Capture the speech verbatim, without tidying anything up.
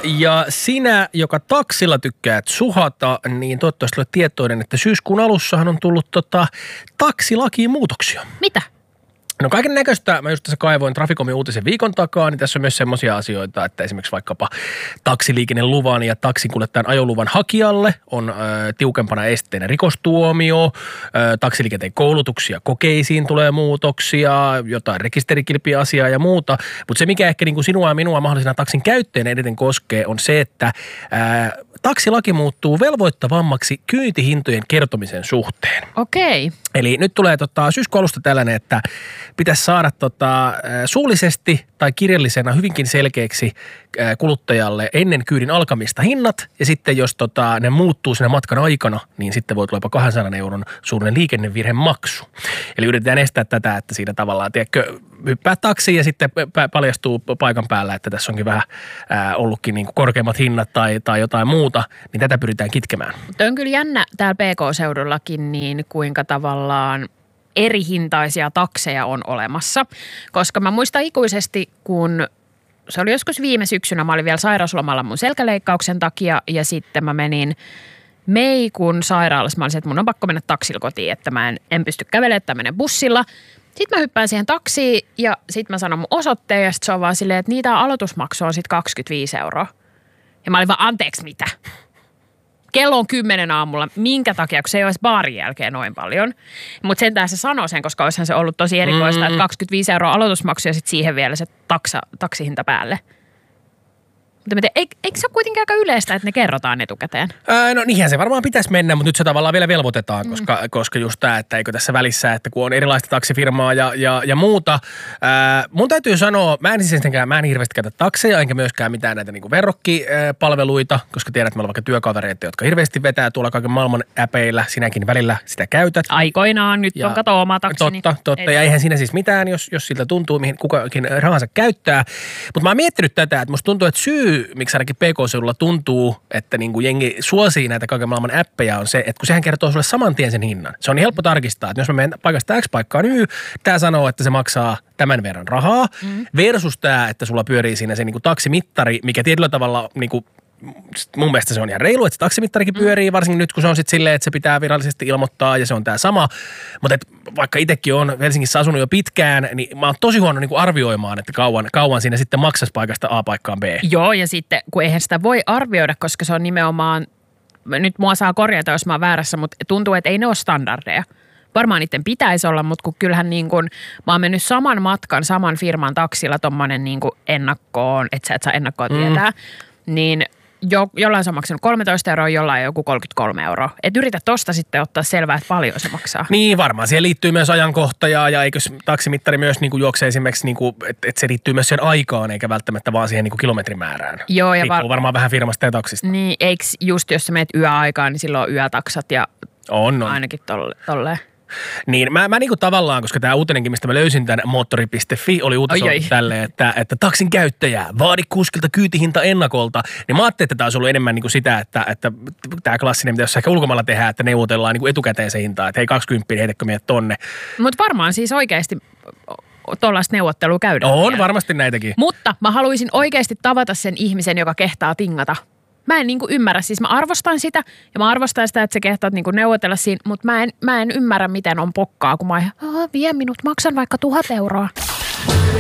Ja sinä, joka taksilla tykkäät suhata, niin toivottavasti olet tietoinen, että syyskuun alussahan on tullut tota, taksilakiin muutoksia. Mitä? No kaiken näköistä, mä just tässä kaivoin Traficomin uutisen viikon takaa, niin tässä on myös semmoisia asioita, että esimerkiksi vaikkapa taksiliikenneluvan ja taksinkuljettajan ajoluvan hakijalle on ö, tiukempana esteenä rikostuomio, ö, taksiliikenteen koulutuksia kokeisiin tulee muutoksia, jotain rekisterikilpiasiaa ja muuta, mutta se mikä ehkä niin kuin sinua ja minua mahdollisena taksin käyttäjänä eniten koskee on se, että ää, taksilaki muuttuu velvoittavammaksi kyytihintojen kertomisen suhteen. Okei. Okay. Eli nyt tulee tota, syyskuun alusta tällainen, että pitäisi saada tota, suullisesti tai kirjallisena hyvinkin selkeäksi kuluttajalle ennen kyydin alkamista hinnat. Ja sitten jos tota, ne muuttuu siinä matkan aikana, niin sitten voi tulla jopa kahdensadan euron suurinen liikennevirhemaksu. Eli yritetään estää tätä, että siinä tavallaan, tiedätkö, hyppää taksiin ja sitten paljastuu paikan päällä, että tässä onkin vähän ää, ollutkin niin kuin korkeammat hinnat tai, tai jotain muuta, niin tätä pyritään kitkemään. Mutta on kyllä jännä täällä P K-seudullakin, niin kuinka tavallaan eri hintaisia takseja on olemassa. Koska mä muistan ikuisesti, kun se oli joskus viime syksynä, mä olin vielä sairauslomalla mun selkäleikkauksen takia ja sitten mä menin Meikun sairaalassa. Mä olisin, että mun on pakko mennä taksilla kotiin, että mä en, en pysty kävelemään, että menen bussilla. Sitten mä hyppään siihen taksiin ja sitten mä sanon mun osoitteen ja sitten se on vaan silleen, että niitä aloitusmaksu on sitten kaksikymmentäviisi euroa. Ja mä olin vaan, anteeksi mitä? Kello on kymmenen aamulla. Minkä takia, kun se ei olisi baarin jälkeen noin paljon. Mutta sentään se sanoo sen, koska olisihan se ollut tosi erikoista, mm. että kaksikymmentäviisi euroa aloitusmaksu ja sitten siihen vielä se taksa, taksihinta päälle. Mutta mä tiedän, eikö se ole kuitenkin aika yleistä, että ne kerrotaan etukäteen? Ää, no niinhän se varmaan pitäisi mennä, mutta nyt se tavallaan vielä velvoitetaan, koska, mm. koska just tämä, että eikö tässä välissä, että kun on erilaista taksifirmaa ja, ja, ja muuta. Ää, mun täytyy sanoa, mä en siis mä en hirveästi käytä takseja, enkä myöskään mitään näitä niinku verrokkipalveluita, koska tiedät, että meillä on vaikka työkavereita, jotka hirveästi vetää tuolla kaiken maailman äpeillä, sinäkin välillä sitä käytät. Aikoinaan, nyt ja, on kato oma taksini. Totta, totta. Ei ja eihän siinä siis mitään, jos, jos siltä tuntuu, mihin kukakin rahansa käyttää. Mutta mä oon miettinyt tätä, että musta tuntuu, että syy miksi ainakin P K-seudulla tuntuu, että niin kuin jengi suosii näitä kaiken maailman appeja on se, että kun sehän kertoo sulle saman tien sen hinnan. Se on niin helppo tarkistaa, että jos mä menen paikasta X paikkaan Y, tämä sanoo, että se maksaa tämän verran rahaa, mm. versus tämä, että sulla pyörii siinä se niin kuin taksimittari, mikä tietyllä tavalla niin kuin mun mielestä se on ihan reilu, että se taksimittarikin pyörii, varsinkin nyt kun se on sitten silleen, että se pitää virallisesti ilmoittaa ja se on tämä sama. Mutta vaikka itsekin on Helsingissä asunut jo pitkään, niin mä oon tosi huono niin kuin arvioimaan, että kauan, kauan siinä sitten maksaisi paikasta A paikkaan B. Joo, ja sitten kun eihän sitä voi arvioida, koska se on nimenomaan, nyt mua saa korjata, jos mä oon väärässä, mutta tuntuu, että ei ne ole standardeja. Varmaan niiden pitäisi olla, mutta kun kyllähän niin kuin, mä oon mennyt saman matkan, saman firman taksilla tommonen niin kuin ennakkoon, että sä et saa ennakkoa tietää, mm. niin Jo, jollain se on maksanut kolmetoista euroa, jollain joku kolmekymmentäkolme euroa. Et yritä tosta sitten ottaa selvää, että paljon se maksaa. Niin, varmaan. Siihen liittyy myös ajankohta ja, ja eikö taksimittari myös niin kuin juoksee esimerkiksi, niin kuin, että, että se liittyy myös sen aikaan, eikä välttämättä vaan siihen niin kuin kilometrimäärään. Joo, ja var... varmaan vähän firmasta ja taksista. Niin, eikö just jos sä menet yöaikaan, niin silloin on yötaksat ja on, on. ainakin tolle, tolleen. Niin, mä, mä niinku tavallaan, koska tämä uutinenkin, mistä mä löysin tämän moottori piste fi, oli uutisoitu tälle, että, että taksin käyttäjä, vaadi kuskilta kyytihinta ennakolta. Niin mä ajattelin, että tämä olisi ollut enemmän niinku sitä, että, että tämä klassinen, mitä jos ehkä ulkomailla tehdään, että neuvotellaan niinku etukäteen se hintaa, että hei kaksikymmentä, heitäkö meidät tonne. Mutta varmaan siis oikeasti tuollaista neuvottelua käydään. On vielä. Varmasti näitäkin. Mutta mä haluaisin oikeasti tavata sen ihmisen, joka kehtaa tingata. Mä en niinku ymmärrä, siis mä arvostan sitä ja mä arvostan sitä, että sä kehtaat niinku neuvotella siinä, mutta mä en, mä en ymmärrä, miten on pokkaa, kun mä oon, vie minut, maksan vaikka tuhat euroa.